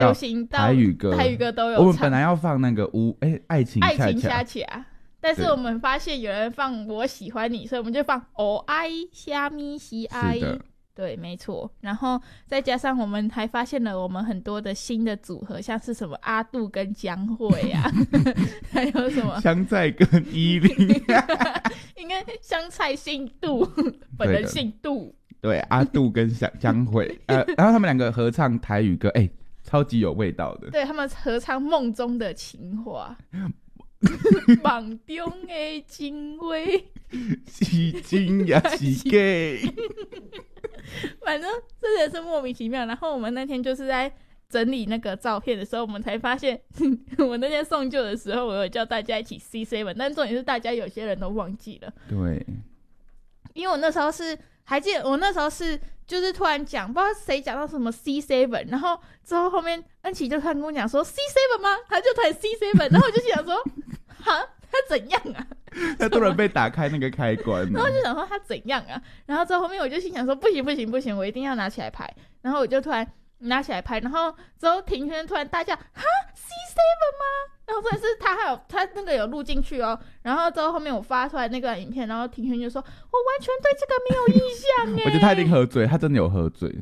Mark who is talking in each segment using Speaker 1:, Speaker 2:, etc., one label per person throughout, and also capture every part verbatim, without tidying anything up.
Speaker 1: 流行到
Speaker 2: 台语歌，
Speaker 1: 台语歌都有唱。
Speaker 2: 我们本来要放那个无哎、欸、爱情
Speaker 1: 爱情
Speaker 2: 恰
Speaker 1: 恰，但是我们发现有人放我喜欢你，所以我们就放哦爱虾米喜爱。
Speaker 2: 是的，
Speaker 1: 对，没错。然后再加上我们还发现了我们很多的新的组合，像是什么阿杜跟江蕙啊，还有什么
Speaker 2: 香菜跟依林，
Speaker 1: 应该香菜姓杜，本人姓杜。
Speaker 2: 对，阿杜跟江蕙，呃，然后他们两个合唱台语歌，哎、欸，超级有味道的。
Speaker 1: 对，他们合唱《梦中的情话》，梦中的情话，
Speaker 2: 是真也是假。
Speaker 1: 反正这也是莫名其妙。然后我们那天就是在整理那个照片的时候，我们才发现，我那天送旧的时候，我有叫大家一起 C seven， 但重点是大家有些人都忘记了。
Speaker 2: 对，
Speaker 1: 因为我那时候是。还记得我那时候是就是突然讲不知道谁讲到什么 C seven， 然后之后后面恩琪就突然跟我讲说 C seven 吗？他就突然 C seven， 然后我就想说哈他怎样啊？
Speaker 2: 他突然被打开那个开关，
Speaker 1: 然后就想说他怎样啊？然后之后后面我就心想说不行不行不行，我一定要拿起来拍。然后我就突然拿起来拍，然后之后庭轩突然大叫哈 C seven 吗？然后真的是他还有他那个有录进去哦，然后之后后面我发出来那个影片，然后庭轩就说我完全对这个没有印象耶。
Speaker 2: 我觉得他一定喝醉，他真的有喝醉。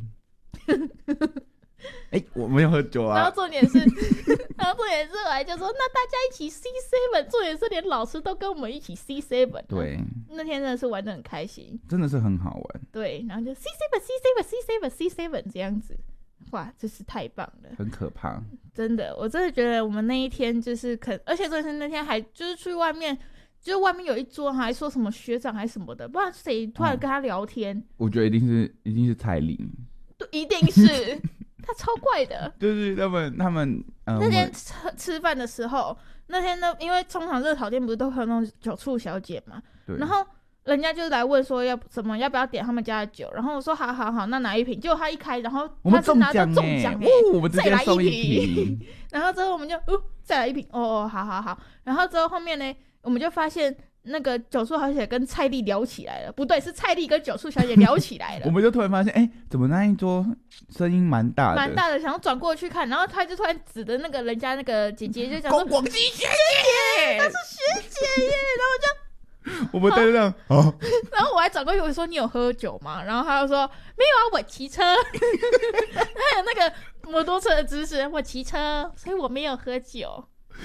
Speaker 2: 哎、欸，我没有喝酒啊。
Speaker 1: 然后重点是，然后重点是我还就说那大家一起 C seven， 重点是连老师都跟我们一起 C seven。
Speaker 2: 对，
Speaker 1: 那天真的是玩得很开心，
Speaker 2: 真的是很好玩。
Speaker 1: 对，然后就 C seven C seven C seven C seven 这样子。哇，真是太棒了，
Speaker 2: 很可怕，
Speaker 1: 真的，我真的觉得我们那一天就是可，而且真的是那天还就是去外面，就是外面有一桌还说什么学长还是什么的，不知道谁突然跟他聊天。哦、
Speaker 2: 我觉得一定是一定是蔡琳，
Speaker 1: 对，一定是他超怪的。
Speaker 2: 就是他们他们、呃、
Speaker 1: 那天吃吃饭的时候，那天呢，因为通常热炒店不是都会有那种酒醋小姐嘛，然后。人家就来问说要什么要不要点他们家的酒，然后我说好好好，那拿一瓶。结果他一开，然后他是拿到中奖哎、欸，
Speaker 2: 我们直接送一瓶。
Speaker 1: 然后之后我们就哦再来一瓶，哦哦好好好。然后之后后面呢，我们就发现那个酒醋小姐跟蔡丽聊起来了，不对，是蔡丽跟酒醋小姐聊起来了。
Speaker 2: 我们就突然发现，哎、欸，怎么那一桌声音蛮大的，
Speaker 1: 蛮大的，想要转过去看，然后他就突然指的那个人家那个姐姐，就讲说
Speaker 2: 广基学
Speaker 1: 姐，她是学姐耶，然后就。
Speaker 2: 我们在这样、哦、
Speaker 1: 然后我还转过去我说你有喝酒吗？然后他就说没有啊，我骑车。他有那个摩托车的姿势，我骑车，所以我没有喝酒。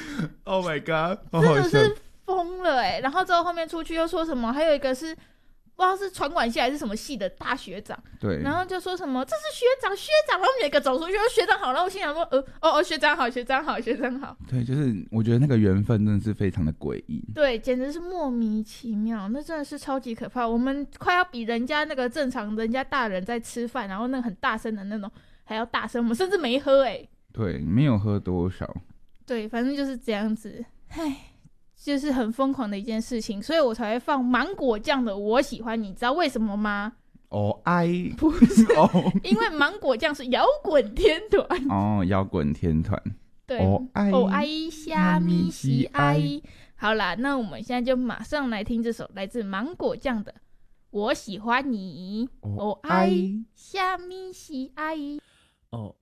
Speaker 2: Oh my god， 好
Speaker 1: 好真的是疯了哎、欸！然后之后后面出去又说什么，还有一个是不知道是传管系还是什么系的大学长，
Speaker 2: 对，
Speaker 1: 然后就说什么这是学长学长，然后每个走出去说学长好，然后我心想说呃哦哦学长好学长好学长好，
Speaker 2: 对，就是我觉得那个缘分真的是非常的诡异，
Speaker 1: 对，简直是莫名其妙，那真的是超级可怕。我们快要比人家那个正常人家大人在吃饭，然后那个很大声的那种还要大声，我们甚至没喝哎、欸，
Speaker 2: 对，没有喝多少，
Speaker 1: 对，反正就是这样子，唉。就是很疯狂的一件事情，所以我才会放芒果酱的我喜欢你，知道为什么吗？
Speaker 2: 哦爱
Speaker 1: 不是哦，因为芒果酱是摇滚天团
Speaker 2: 哦，摇滚天团
Speaker 1: 对
Speaker 2: 哦爱
Speaker 1: 哦爱虾米喜爱。好啦，那我们现在就马上来听这首来自芒果酱的我喜欢你。哦爱虾米喜爱，
Speaker 3: 哦